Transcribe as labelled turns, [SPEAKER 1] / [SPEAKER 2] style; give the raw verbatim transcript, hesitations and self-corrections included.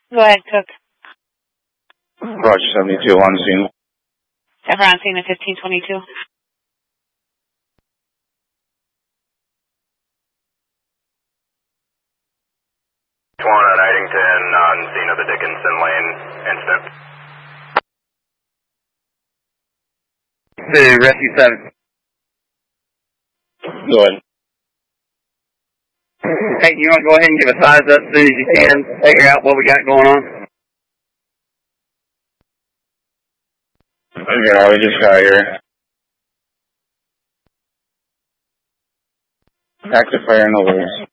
[SPEAKER 1] Go ahead, Cook.
[SPEAKER 2] Roger, seventy-two on scene.
[SPEAKER 1] Ever on scene at fifteen twenty-two.
[SPEAKER 3] One at Eddington on scene of the Dickinson Lane incident.
[SPEAKER 4] To Rescue seven.
[SPEAKER 2] Go ahead.
[SPEAKER 4] Hey, you want to go ahead and give a size up as soon as you can, figure out what we got going on?
[SPEAKER 2] Yeah, we just got here. Active fire, no worries.